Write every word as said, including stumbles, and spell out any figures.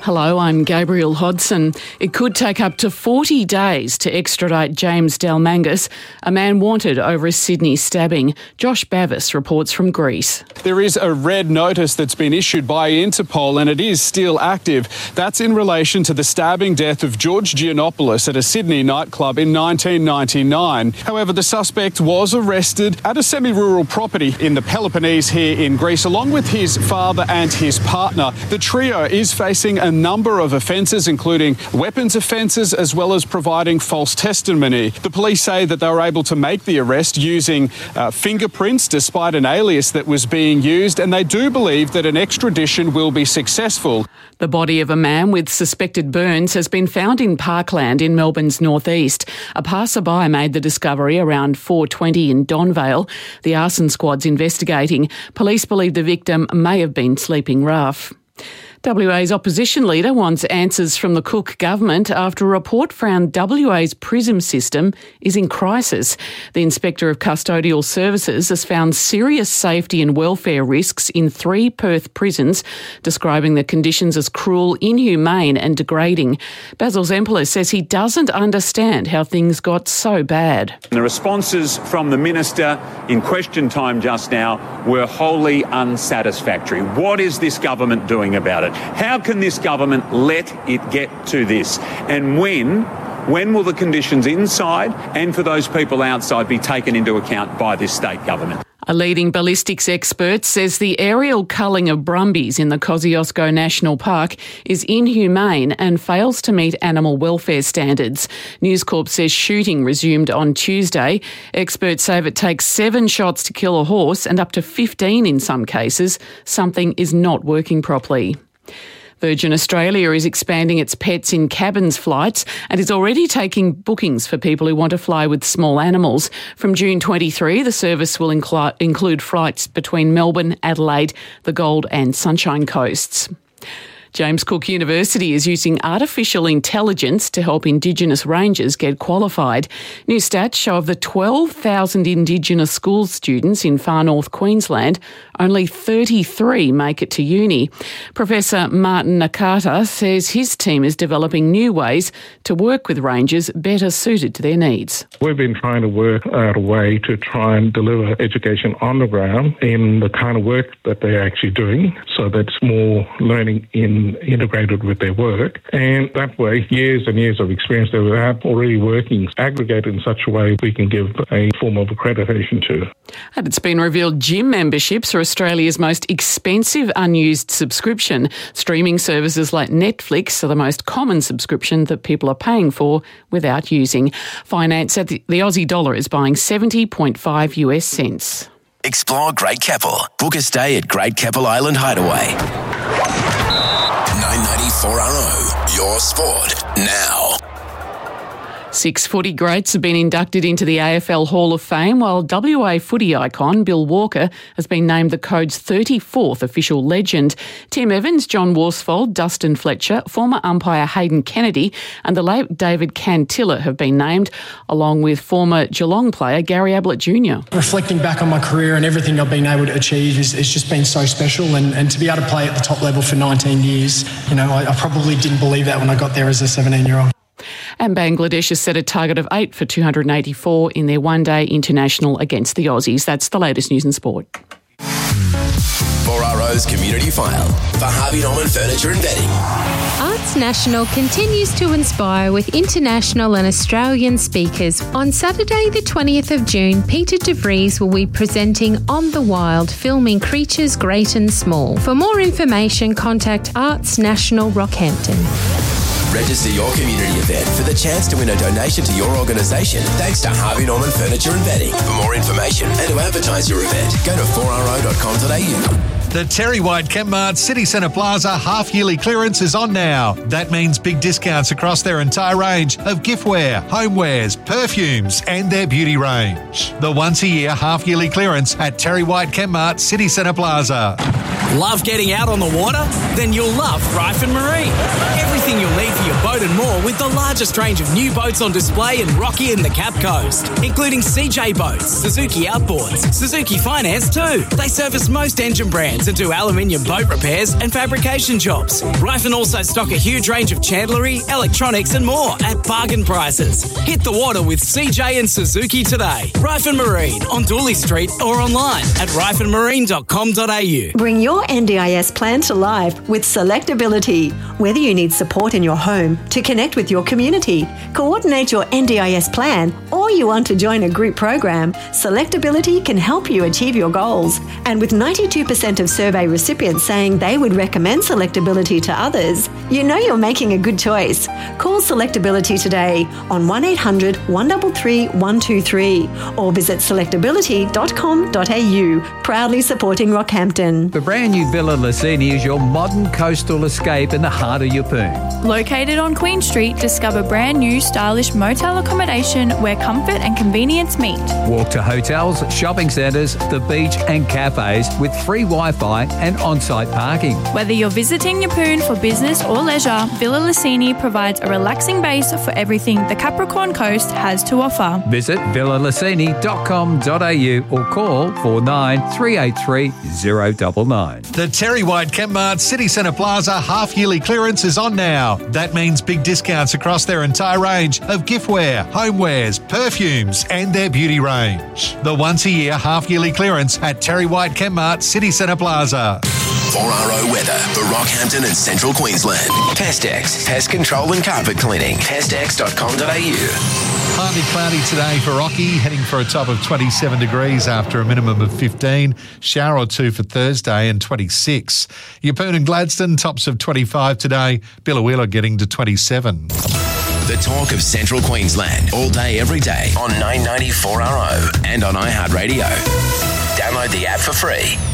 Hello, I'm Gabriel Hodson. It could take up to forty days to extradite James Dalmangas, a man wanted over a Sydney stabbing. Josh Bavis reports from Greece. There is a red notice that's been issued by Interpol and it is still active. That's in relation to the stabbing death of George Giannopoulos at a Sydney nightclub in nineteen ninety-nine. However, the suspect was arrested at a semi-rural property in the Peloponnese here in Greece, along with his father and his partner. The trio is facing a number of offences, including weapons offences as well as providing false testimony. The police say that they were able to make the arrest using uh, fingerprints despite an alias that was being used, and they do believe that an extradition will be successful. The body of a man with suspected burns has been found in Parkland in Melbourne's northeast. A passerby made the discovery around four twenty in Donvale. The arson squad's investigating. Police believe the victim may have been sleeping rough. W A's opposition leader wants answers from the Cook government after a report found W A's PRISM system is in crisis. The Inspector of Custodial Services has found serious safety and welfare risks in three Perth prisons, describing the conditions as cruel, inhumane and degrading. Basil Zempilas says he doesn't understand how things got so bad. The responses from the Minister in question time just now were wholly unsatisfactory. What is this government doing about it? How can this government let it get to this? And when, when will the conditions inside and for those people outside be taken into account by this state government? A leading ballistics expert says the aerial culling of brumbies in the Kosciuszko National Park is inhumane and fails to meet animal welfare standards. News Corp says shooting resumed on Tuesday. Experts say if it takes seven shots to kill a horse and up to fifteen in some cases, something is not working properly. Virgin Australia is expanding its pets in cabins flights and is already taking bookings for people who want to fly with small animals. From June twenty-third, the service will inclu- include flights between Melbourne, Adelaide, the Gold and Sunshine Coasts. James Cook University is using artificial intelligence to help Indigenous rangers get qualified. New stats show of the twelve thousand Indigenous school students in far north Queensland, only thirty-three make it to uni. Professor Martin Nakata says his team is developing new ways to work with rangers better suited to their needs. We've been trying to work out a way to try and deliver education on the ground in the kind of work that they're actually doing, so that's more learning in integrated with their work, and that way years and years of experience that we have already working aggregated in such a way we can give a form of accreditation to. And it's been revealed gym memberships are Australia's most expensive unused subscription. Streaming services like Netflix are the most common subscription that people are paying for without using. Finance at the, the Aussie dollar is buying seventy point five US cents. Explore Great Keppel. Book a stay at Great Keppel Island Hideaway. nine ninety-four R O, your sport now. Six footy greats have been inducted into the A F L Hall of Fame, while W A footy icon Bill Walker has been named the Code's thirty-fourth official legend. Tim Evans, John Worsfold, Dustin Fletcher, former umpire Hayden Kennedy and the late David Cantilla have been named, along with former Geelong player Gary Ablett Junior Reflecting back on my career and everything I've been able to achieve is, it's just been so special, and, and to be able to play at the top level for nineteen years, you know, I, I probably didn't believe that when I got there as a seventeen-year-old. And Bangladesh has set a target of eight for two hundred eighty-four in their one-day international against the Aussies. That's the latest news and sport. four R O's Community File for Harvey Norman Furniture and Bedding. Arts National continues to inspire with international and Australian speakers. On Saturday the twentieth of June, Peter De Vries will be presenting On the Wild, filming creatures great and small. For more information, contact Arts National Rockhampton. Register your community event for the chance to win a donation to your organisation thanks to Harvey Norman Furniture and Bedding. For more information and to advertise your event, go to four r o dot com dot a u. The Terry White Kmart City Centre Plaza half-yearly clearance is on now. That means big discounts across their entire range of giftware, homewares, perfumes and their beauty range. The once-a-year half-yearly clearance at Terry White Kmart City Centre Plaza. Love getting out on the water? Then you'll love Ryford Marine. Everything you'll need for your boat and more with the largest range of new boats on display in Rocky and the Cap Coast, including C J Boats, Suzuki Outboards, Suzuki Finance too. They service most engine brands and do aluminium boat repairs and fabrication jobs. Ryford also stock a huge range of chandlery, electronics and more at bargain prices. Hit the water with C J and Suzuki today. Ryford Marine on Dooley Street or online at ryford marine dot com dot a u. Bring your N D I S plan to life with Selectability. Whether you need support in your home, to connect with your community, coordinate your N D I S plan, or you want to join a group program, Selectability can help you achieve your goals. And with ninety-two percent of survey recipients saying they would recommend Selectability to others, you know you're making a good choice. Call Selectability today on one eight hundred, one three three, one two three or visit selectability dot com dot a u. Proudly supporting Rockhampton. The brand new Villa Lucini is your modern coastal escape in the heart of Yeppoon. Located on Queen Street, discover brand new stylish motel accommodation where comfort and convenience meet. Walk to hotels, shopping centres, the beach and cafes with free Wi-Fi and on-site parking. Whether you're visiting Yeppoon for business or leisure, Villa Lucini provides a relaxing base for everything the Capricorn Coast has to offer. Visit villa lucini dot com dot a u or call four nine three eight three zero nine nine. The Terry White Chemmart City Centre Plaza half-yearly clearance is on now. That means big discounts across their entire range of giftware, homewares, perfumes and their beauty range. The once-a-year half-yearly clearance at Terry White Chemmart City Centre Plaza. four R O weather for Rockhampton and Central Queensland. Pestex, pest control and carpet cleaning. pestex dot com dot a u. Partly cloudy today for Rocky, heading for a top of twenty-seven degrees after a minimum of fifteen. Shower or two for Thursday and twenty-six. Yeppoon and Gladstone, tops of twenty-five today. Billawheeler getting to twenty-seven. The talk of Central Queensland, all day, every day on nine ninety four R O and on iHeartRadio. Download the app for free.